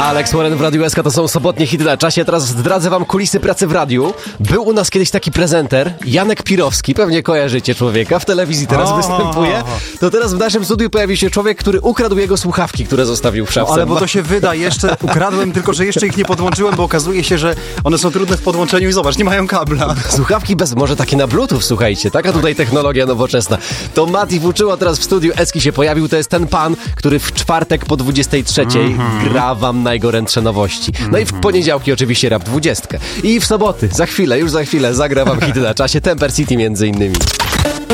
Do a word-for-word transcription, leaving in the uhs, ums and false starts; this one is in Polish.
Alex Warren w Radiu S K, to są sobotnie hity na czasie. Teraz zdradzę wam kulisy pracy w radiu. Był u nas kiedyś taki prezenter, Janek Pirowski, pewnie kojarzycie człowieka, w telewizji teraz o, występuje. To teraz w naszym studiu pojawił się człowiek, który ukradł jego słuchawki, które zostawił w szafce. No, ale bo to się wyda, jeszcze ukradłem, tylko że jeszcze ich nie podłączyłem, bo okazuje się, że one są trudne w podłączeniu i zobacz, nie mają kabla. Słuchawki bez, może takie na bluetooth, słuchajcie, taka tutaj technologia nowoczesna. To Mati Wuczyła teraz w studiu Eski się pojawił, to jest ten pan, który w czwartek po dwudziestej trzeciej mm-hmm. gra wam najgorętsze nowości. No i w poniedziałki oczywiście rap dwudziestkę. I w soboty, za chwilę, już za chwilę zagra wam hity na czasie, Temper City między innymi.